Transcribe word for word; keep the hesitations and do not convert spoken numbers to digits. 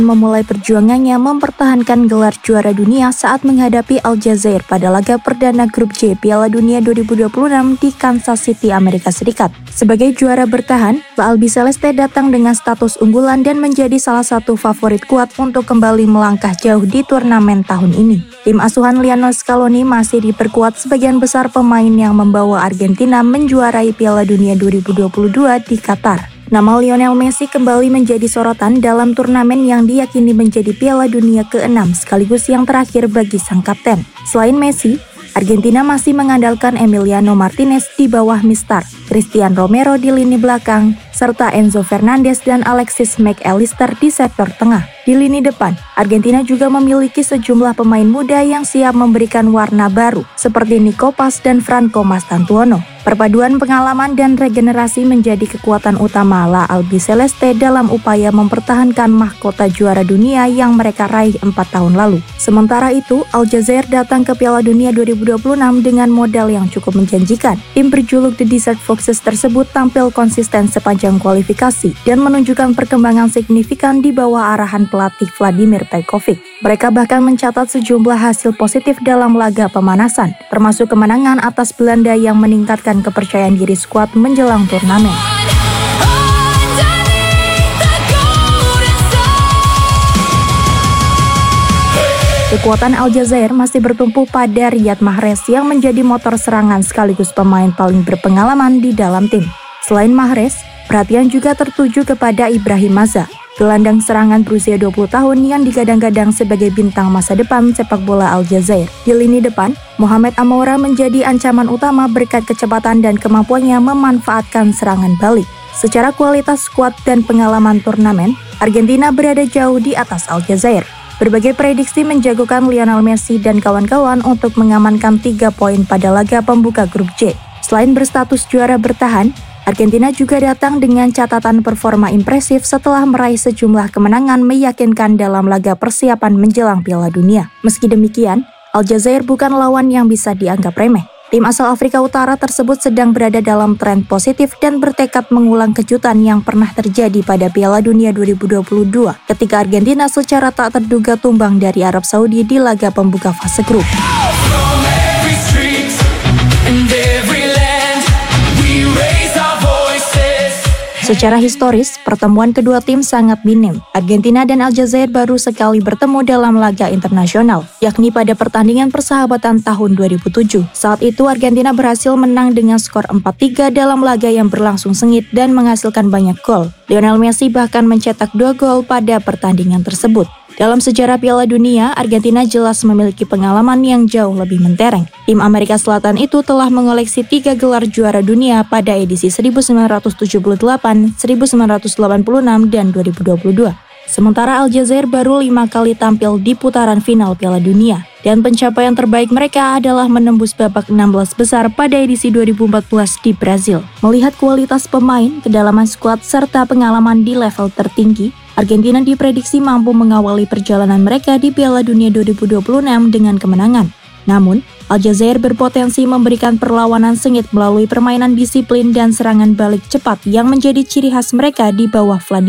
memulai perjuangannya mempertahankan gelar juara dunia saat menghadapi Aljazair pada laga perdana grup J Piala Dunia dua ribu dua puluh enam di Kansas City, Amerika Serikat. Sebagai juara bertahan, La Albiceleste datang dengan status unggulan dan menjadi salah satu favorit kuat untuk kembali melangkah jauh di turnamen tahun ini. Tim asuhan Lionel Scaloni masih diperkuat sebagian besar pemain yang membawa Argentina menjuarai Piala Dunia dua ribu dua puluh dua di Qatar. Nama Lionel Messi kembali menjadi sorotan dalam turnamen yang diyakini menjadi Piala Dunia keenam sekaligus yang terakhir bagi sang kapten. Selain Messi, Argentina masih mengandalkan Emiliano Martinez di bawah Mistar, Christian Romero di lini belakang, serta Enzo Fernandez dan Alexis Mac Allister di sektor tengah. Di lini depan, Argentina juga memiliki sejumlah pemain muda yang siap memberikan warna baru, seperti Nico Paz dan Franco Mastantuono. Perpaduan pengalaman dan regenerasi menjadi kekuatan utama La Albiceleste dalam upaya mempertahankan mahkota juara dunia yang mereka raih empat tahun lalu. Sementara itu, Aljazair datang ke Piala Dunia dua ribu dua puluh enam dengan modal yang cukup menjanjikan. Tim berjuluk The Desert Foxes tersebut tampil konsisten sepanjang kualifikasi dan menunjukkan perkembangan signifikan di bawah arahan pelatih Vladimir Pekovic. Mereka bahkan mencatat sejumlah hasil positif dalam laga pemanasan, termasuk kemenangan atas Belanda yang meningkatkan kepercayaan diri skuad menjelang turnamen. Kekuatan Aljazair masih bertumpu pada Riyad Mahrez yang menjadi motor serangan sekaligus pemain paling berpengalaman di dalam tim. Selain Mahrez, perhatian juga tertuju kepada Ibrahim Maza, gelandang serangan berusia dua puluh tahun yang digadang-gadang sebagai bintang masa depan sepak bola Aljazair. Di lini depan, Mohamed Amoura menjadi ancaman utama berkat kecepatan dan kemampuannya memanfaatkan serangan balik. Secara kualitas skuad dan pengalaman turnamen, Argentina berada jauh di atas Aljazair. Berbagai prediksi menjagokan Lionel Messi dan kawan-kawan untuk mengamankan tiga poin pada laga pembuka grup J. Selain berstatus juara bertahan, Argentina juga datang dengan catatan performa impresif setelah meraih sejumlah kemenangan meyakinkan dalam laga persiapan menjelang Piala Dunia. Meski demikian, Aljazair bukan lawan yang bisa dianggap remeh. Tim asal Afrika Utara tersebut sedang berada dalam tren positif dan bertekad mengulang kejutan yang pernah terjadi pada Piala Dunia dua ribu dua puluh dua ketika Argentina secara tak terduga tumbang dari Arab Saudi di laga pembuka fase grup. Secara historis, pertemuan kedua tim sangat minim. Argentina dan Aljazair baru sekali bertemu dalam laga internasional, yakni pada pertandingan persahabatan tahun dua ribu tujuh. Saat itu Argentina berhasil menang dengan skor empat tiga dalam laga yang berlangsung sengit dan menghasilkan banyak gol. Lionel Messi bahkan mencetak dua gol pada pertandingan tersebut. Dalam sejarah Piala Dunia, Argentina jelas memiliki pengalaman yang jauh lebih mentereng. Tim Amerika Selatan itu telah mengoleksi tiga gelar juara dunia pada edisi seribu sembilan ratus tujuh puluh delapan, seribu sembilan ratus delapan puluh enam, dan dua ribu dua puluh dua. Sementara Aljazair baru lima kali tampil di putaran final Piala Dunia. Dan pencapaian terbaik mereka adalah menembus babak enam belas besar pada edisi dua ribu empat belas di Brazil. Melihat kualitas pemain, kedalaman skuad, serta pengalaman di level tertinggi, Argentina diprediksi mampu mengawali perjalanan mereka di Piala Dunia dua ribu dua puluh enam dengan kemenangan. Namun, Aljazair berpotensi memberikan perlawanan sengit melalui permainan disiplin dan serangan balik cepat yang menjadi ciri khas mereka di bawah Vladimir